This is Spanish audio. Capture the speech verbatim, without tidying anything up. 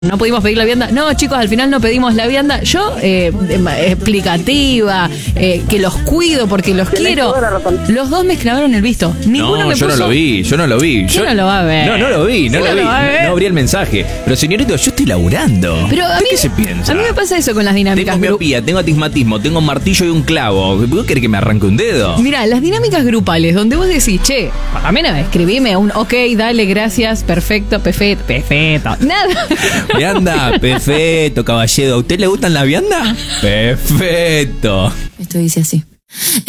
No pudimos pedir la vianda. No, chicos, al final no pedimos la vianda. Yo, eh, explicativa, eh, que los cuido porque los Tenés quiero. toda la razón. Los dos me clavaron el visto. Ninguno No, me yo puso... no lo vi, yo no lo vi. Yo no lo va a ver? No, no lo vi, no Sí, lo no vi. lo va a ver. No, no abrí el mensaje. Pero señorito, yo estoy laburando. Pero a ¿Usted mí, qué se piensa? a mí me pasa eso con las dinámicas Tengo gru- miopía, tengo astigmatismo, tengo un martillo y un clavo. ¿Vos querés que me arranque un dedo? Mira, las dinámicas grupales donde vos decís, che, a mí no, escribime un ok, dale, gracias, perfecto, perfecto, perfecto. Nada. Vianda, perfecto, caballero. ¿A usted le gustan las viandas? Perfecto. Esto dice así.